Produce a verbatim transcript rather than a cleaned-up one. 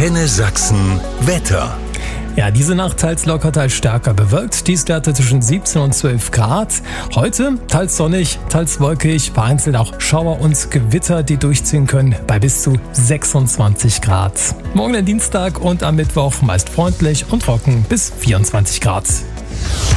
Antenne Sachsen Wetter. Ja, diese Nacht teils locker, teils stärker bewölkt. Tiefstwerte zwischen siebzehn und zwölf Grad. Heute teils sonnig, teils wolkig, vereinzelt auch Schauer und Gewitter, die durchziehen können, bei bis zu sechsundzwanzig Grad. Morgen der Dienstag und am Mittwoch meist freundlich und trocken bis vierundzwanzig Grad.